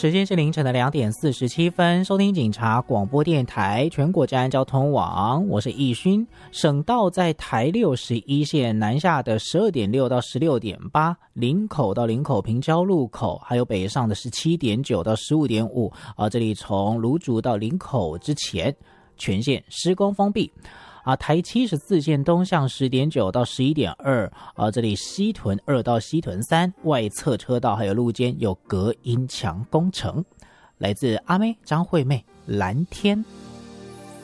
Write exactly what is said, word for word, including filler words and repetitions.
时间是凌晨的两点四十七分，收听警察广播电台全国治安交通网，我是易勋。省道在台六十一线南下的十二点六到十六点八，林口到林口平交路口，还有北上的十七点九到十五点五，啊，这里从芦竹到林口之前全线施工封闭。啊，台七十四线东向十点九到十一点二，啊，这里西屯二到西屯三外侧车道还有路肩有隔音墙工程。来自阿妹张惠妹蓝天。